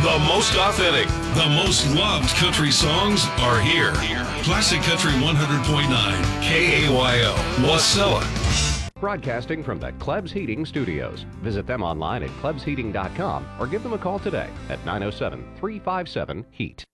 The most authentic, the most loved country songs are here. Classic Country 100.9 KAYO, Wasilla. Broadcasting from the Klebs Heating Studios. Visit them online at klebsheating.com or give them a call today at 907-357-HEAT.